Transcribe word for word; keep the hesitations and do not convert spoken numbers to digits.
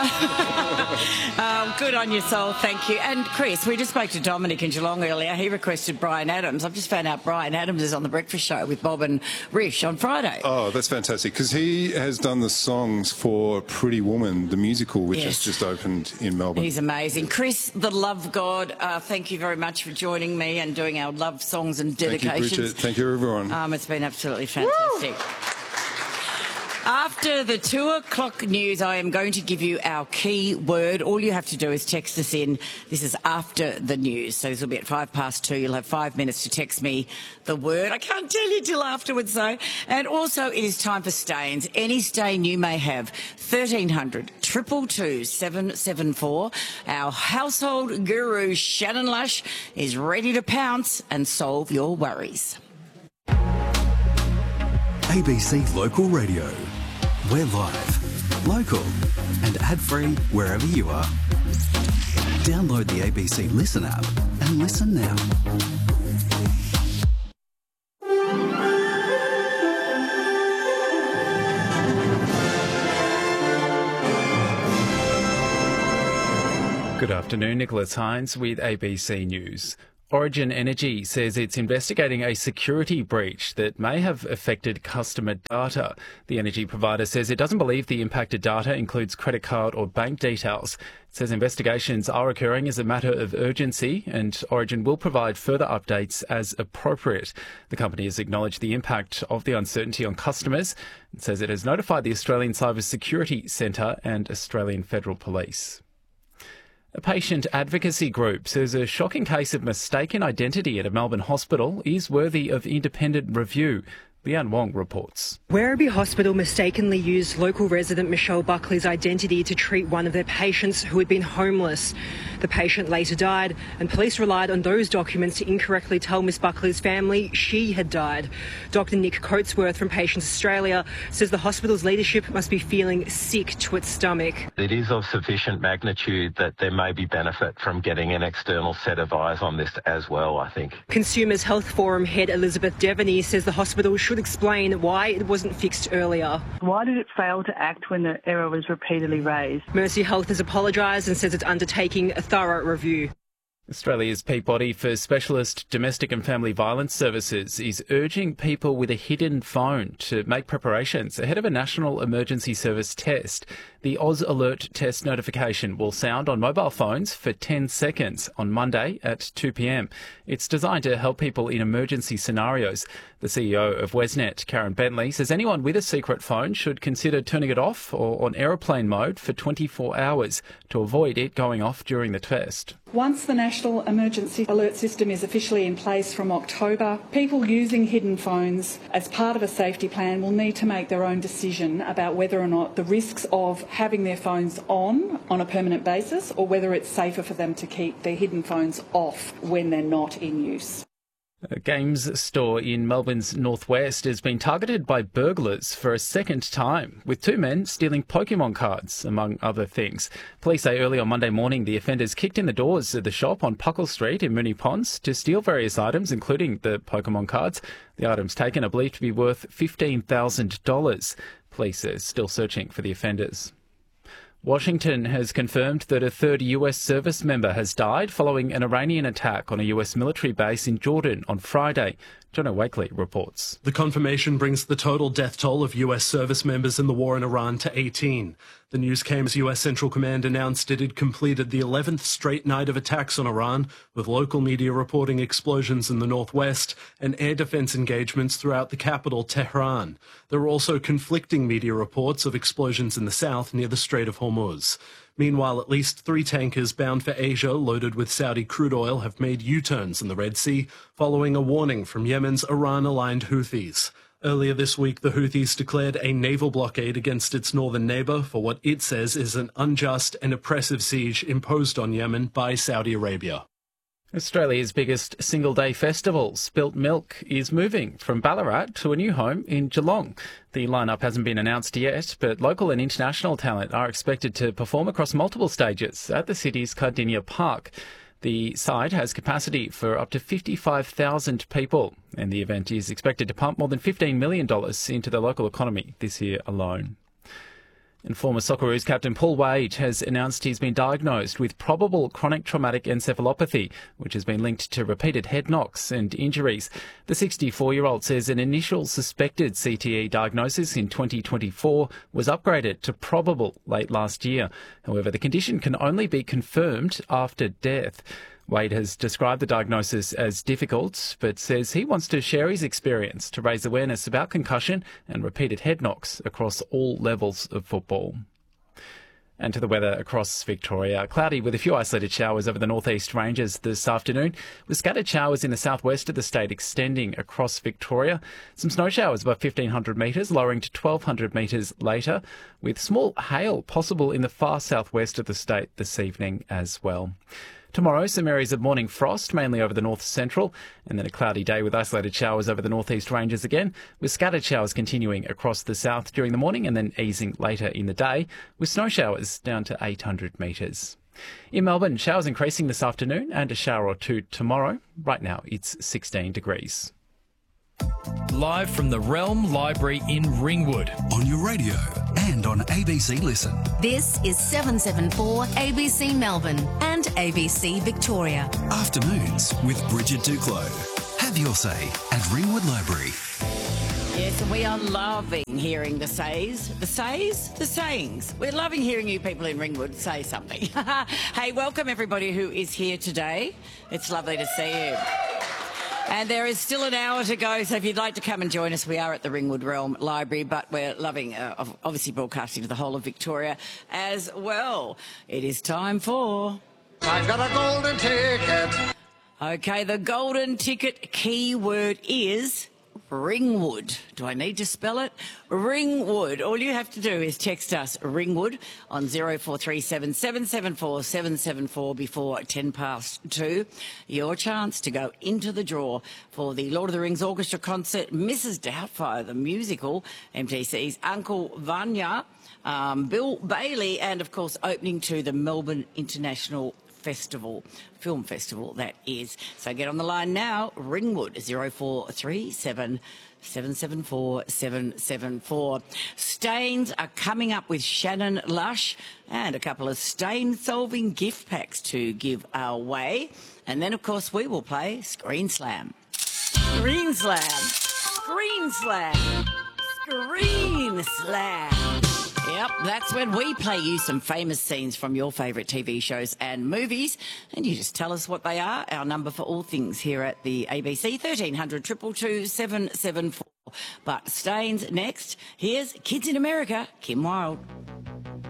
um, good on you, Sol, thank you. And Chris, we just spoke to Dominic in Geelong earlier. He requested Bryan Adams. I've just found out Bryan Adams is on The Breakfast Show with Bob and Rish on Friday. Oh, that's fantastic, because he has done the songs for Pretty Woman, the musical, which Yes. has just opened in Melbourne. He's amazing. Chris, the Love God, uh, thank you very much for joining me and doing our love songs and dedications. Thank you, Bridget. Thank you, everyone. Um, it's been absolutely fantastic. Woo! After the two o'clock news, I am going to give you our key word. All you have to do is text us in. This is after the news, so this will be at five past two. You'll have five minutes to text me the word. I can't tell you till afterwards, though. And also, it is time for stains. Any stain you may have, thirteen hundred, two two two, seven seven four. Our household guru, Shannon Lush, is ready to pounce and solve your worries. A B C Local Radio. We're live, local and ad-free wherever you are. Download the A B C Listen app and listen now. Good afternoon, Nicholas Hines with A B C News. Origin Energy says it's investigating a security breach that may have affected customer data. The energy provider says it doesn't believe the impacted data includes credit card or bank details. It says investigations are occurring as a matter of urgency and Origin will provide further updates as appropriate. The company has acknowledged the impact of the uncertainty on customers and says it has notified the Australian Cyber Security Centre and Australian Federal Police. A patient advocacy group says a shocking case of mistaken identity at a Melbourne hospital is worthy of independent review. Leanne Wong reports. Werribee Hospital mistakenly used local resident Michelle Buckley's identity to treat one of their patients who had been homeless. The patient later died, and police relied on those documents to incorrectly tell Miss Buckley's family she had died. Doctor Nick Coatsworth from Patients Australia says the hospital's leadership must be feeling sick to its stomach. It is of sufficient magnitude that there may be benefit from getting an external set of eyes on this as well, I think. Consumers Health Forum head Elizabeth Devaney says the hospital should explain why it wasn't fixed earlier. Why did it fail to act when the error was repeatedly raised? Mercy Health has apologised and says it's undertaking a thorough review. Australia's peak body for specialist domestic and family violence services is urging people with a hidden phone to make preparations ahead of a National Emergency Service test. The Oz Alert test notification will sound on mobile phones for ten seconds on Monday at two p m. It's designed to help people in emergency scenarios. The C E O of Wesnet, Karen Bentley, says anyone with a secret phone should consider turning it off or on aeroplane mode for twenty-four hours to avoid it going off during the test. Once the National Emergency Alert System is officially in place from October, people using hidden phones as part of a safety plan will need to make their own decision about whether or not the risks of having their phones on on a permanent basis or whether it's safer for them to keep their hidden phones off when they're not in use. A games store in Melbourne's northwest has been targeted by burglars for a second time, with two men stealing Pokemon cards, among other things. Police say early on Monday morning the offenders kicked in the doors of the shop on Puckle Street in Moonee Ponds to steal various items, including the Pokemon cards. The items taken are believed to be worth fifteen thousand dollars. Police are still searching for the offenders. Washington has confirmed that a third U S service member has died following an Iranian attack on a U S military base in Jordan on Friday. Jono Wakely reports. The confirmation brings the total death toll of U S service members in the war in Iran to eighteen. The news came as U S Central Command announced it had completed the eleventh straight night of attacks on Iran, with local media reporting explosions in the northwest and air defense engagements throughout the capital, Tehran. There were also conflicting media reports of explosions in the south near the Strait of Hormuz. Meanwhile, at least three tankers bound for Asia loaded with Saudi crude oil have made U-turns in the Red Sea following a warning from Yemen's Iran-aligned Houthis. Earlier this week, the Houthis declared a naval blockade against its northern neighbour for what it says is an unjust and oppressive siege imposed on Yemen by Saudi Arabia. Australia's biggest single-day festival, Spilt Milk, is moving from Ballarat to a new home in Geelong. The lineup hasn't been announced yet, but local and international talent are expected to perform across multiple stages at the city's Cardinia Park. The site has capacity for up to fifty-five thousand people, and the event is expected to pump more than fifteen million dollars into the local economy this year alone. And former Socceroos captain Paul Wade has announced he's been diagnosed with probable chronic traumatic encephalopathy, which has been linked to repeated head knocks and injuries. The sixty-four-year-old says an initial suspected C T E diagnosis in twenty twenty-four was upgraded to probable late last year. However, the condition can only be confirmed after death. Wade has described the diagnosis as difficult, but says he wants to share his experience to raise awareness about concussion and repeated head knocks across all levels of football. And to the weather across Victoria. Cloudy with a few isolated showers over the northeast ranges this afternoon, with scattered showers in the southwest of the state extending across Victoria. Some snow showers above fifteen hundred metres, lowering to twelve hundred metres later, with small hail possible in the far southwest of the state this evening as well. Tomorrow, some areas of morning frost, mainly over the north central, and then a cloudy day with isolated showers over the northeast ranges again, with scattered showers continuing across the south during the morning and then easing later in the day, with snow showers down to eight hundred metres. In Melbourne, showers increasing this afternoon and a shower or two tomorrow. Right now, it's sixteen degrees. Live from the Realm Library in Ringwood. On your radio and on A B C Listen. This is seven seven four A B C Melbourne and A B C Victoria. Afternoons with Bridget Duclos. Have your say at Ringwood Library. Yes, and we are loving hearing the says, the says, the sayings. We're loving hearing you people in Ringwood say something. Hey, welcome everybody who is here today. It's lovely to see you. And there is still an hour to go, so if you'd like to come and join us, we are at the Ringwood Realm Library, but we're loving, uh, obviously, broadcasting to the whole of Victoria as well. It is time for... I've got a golden ticket. Okay, the golden ticket keyword is... Ringwood. Do I need to spell it? Ringwood. All you have to do is text us Ringwood on zero four three seven, seven seven four, seven seven four before ten past two. Your chance to go into the draw for the Lord of the Rings Orchestra concert, Missus Doubtfire, the musical, M T C's Uncle Vanya, um, Bill Bailey, and of course opening to the Melbourne International Festival, Film Festival, that is. So get on the line now, Ringwood, zero four three seven, seven seven four, seven seven four. Stains are coming up with Shannon Lush and a couple of stain-solving gift packs to give away. And then, of course, we will play Screen Slam. Screen Slam. Screen Slam. Screen Slam. Yep, that's when we play you some famous scenes from your favourite T V shows and movies, and you just tell us what they are. Our number for all things here at the A B C, thirteen hundred, two two two, seven seven four. But Stains next. Here's Kids in America, Kim Wilde.